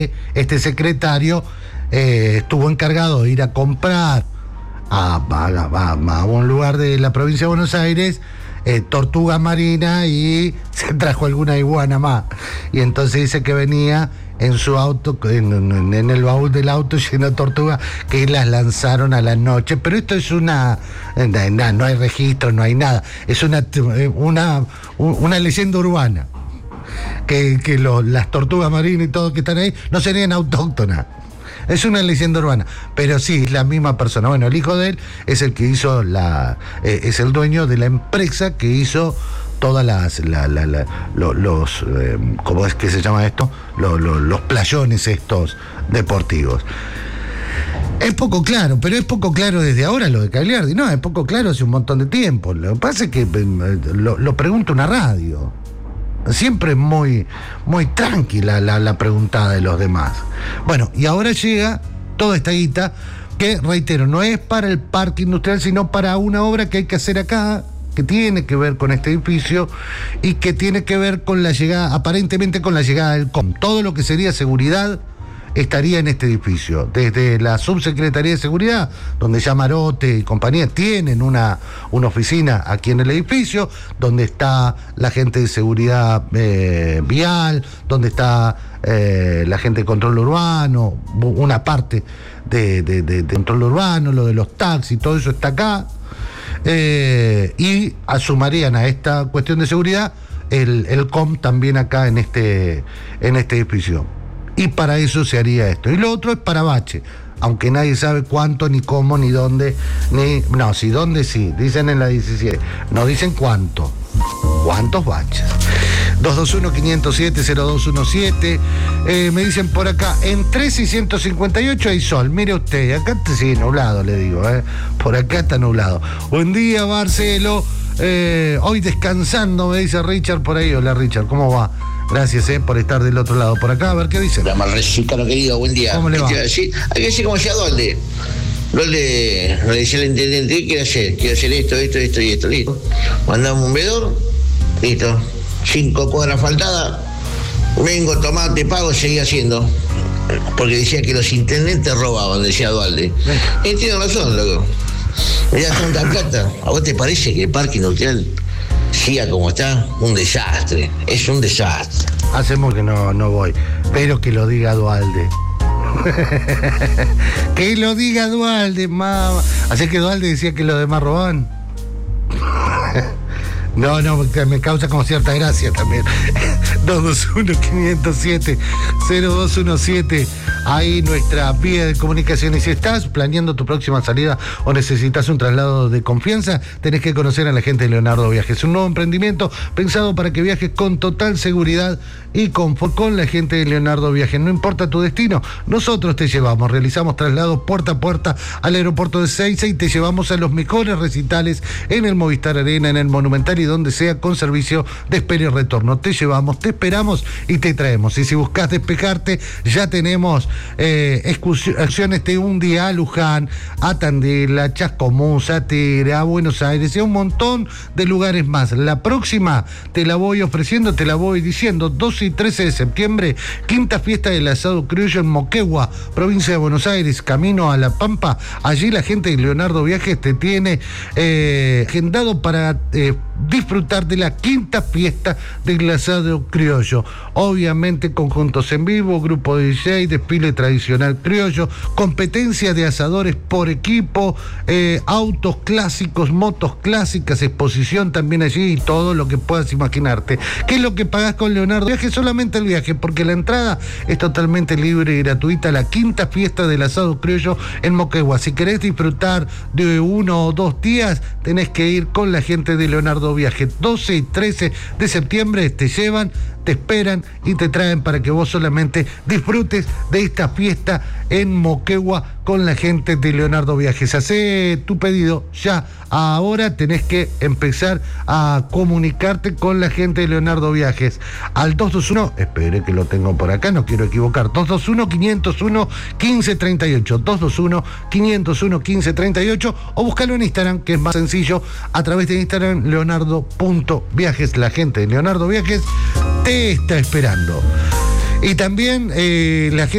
este secretario estuvo encargado de ir a comprar a un lugar de la provincia de Buenos Aires tortuga marina y se trajo alguna iguana más. Y entonces dice que venía en su auto, en el baúl del auto lleno de tortugas que las lanzaron a la noche. Pero esto es no hay registro, no hay nada. Es una leyenda urbana. Que las tortugas marinas y todo que están ahí no serían autóctonas. Es una leyenda urbana, pero sí, es la misma persona. Bueno, el hijo de él es el que hizo es el dueño de la empresa que hizo todas ¿cómo es que se llama esto? Los playones estos deportivos. Es poco claro, pero es poco claro desde ahora lo de Cagliardi. No, es poco claro hace un montón de tiempo. Lo que pasa es que lo pregunta una radio. Siempre es muy tranquila la preguntada de los demás. Bueno, y ahora llega toda esta guita que, reitero, no es para el parque industrial, sino para una obra que hay que hacer acá, que tiene que ver con este edificio y que tiene que ver con la llegada, aparentemente con la llegada del COM. Todo lo que sería seguridad estaría en este edificio. Desde la Subsecretaría de Seguridad, donde ya Marote y compañía tienen una oficina aquí en el edificio, donde está la gente de seguridad vial, donde está la gente de control urbano, una parte de control urbano, lo de los taxis, todo eso está acá. Y asumarían a esta cuestión de seguridad el COM también acá en este edificio. Y para eso se haría esto. Y lo otro es para bache, aunque nadie sabe cuánto, ni cómo, ni dónde, no, sí, dónde sí, dicen en la 17, no dicen cuánto. ¿Cuántos baches? 221-507-0217. Me dicen por acá, en 13 y 158 hay sol. Mire usted, acá sí, nublado, le digo, por acá está nublado. Buen día, Marcelo. Hoy descansando, me dice Richard por ahí. Hola, Richard, ¿cómo va? Gracias por estar del otro lado. Por acá, a ver qué dicen. La Marrecicano, querido, buen día. ¿Cómo le va? Hay que decir como decía Dolde. Dolde le decía al intendente, ¿qué quiere hacer? Quiero hacer esto y esto, listo. Mandamos un vedor, listo. 5 cuadras faltadas, vengo, tomá, te pago, seguí haciendo. Porque decía que los intendentes robaban, decía Dualde. Y tiene razón, loco. Mirá tanta plata. ¿A vos te parece que el parque industrial siga como está? Un desastre, es un desastre. Hacemos que no voy, pero que lo diga Dualde. Que lo diga Dualde, mamá. Así que Dualde decía que los demás robaban. No, me causa como cierta gracia también. 221-507-0217. Ahí nuestra vía de comunicación. Y si estás planeando tu próxima salida o necesitas un traslado de confianza, tenés que conocer a la gente de Leonardo Viajes. Un nuevo emprendimiento pensado para que viajes con total seguridad y confort con la gente de Leonardo Viajes. No importa tu destino, nosotros te llevamos. Realizamos traslados puerta a puerta al aeropuerto de Ezeiza y te llevamos a los mejores recitales en el Movistar Arena, en el Monumental y donde sea, con servicio de espera y retorno. Te llevamos, te esperamos y te traemos. Y si buscas despejarte, ya tenemos excursiones de un día a Luján, a Tandil, a Chascomús, a Tigre, a Buenos Aires y a un montón de lugares más. La próxima te la voy ofreciendo, te la voy diciendo. 12 y 13 de septiembre, quinta fiesta del asado criollo en Moquegua, provincia de Buenos Aires, camino a La Pampa. Allí la gente de Leonardo Viajes te tiene agendado para disfrutar de la quinta fiesta del asado criollo. Obviamente conjuntos en vivo, grupo de DJ, desfile tradicional criollo, competencia de asadores por equipo, autos clásicos, motos clásicas, exposición también allí y todo lo que puedas imaginarte. ¿Qué es lo que pagás con Leonardo Viajes? Solamente el viaje, porque la entrada es totalmente libre y gratuita. La quinta fiesta del asado criollo en Moquegua. Si querés disfrutar de 1 o 2 días, tenés que ir con la gente de Leonardo Viajes. 12 y 13 de septiembre te llevan, te esperan y te traen para que vos solamente disfrutes de esta fiesta en Moquegua con la gente de Leonardo Viajes. Hacé tu pedido ya. Ahora tenés que empezar a comunicarte con la gente de Leonardo Viajes al 221, espere que lo tengo por acá, no quiero equivocar, 221-501-1538, 221-501-1538, o búscalo en Instagram, que es más sencillo, a través de Instagram, leonardo.viajes. La gente de Leonardo Viajes te está esperando. Y también la gente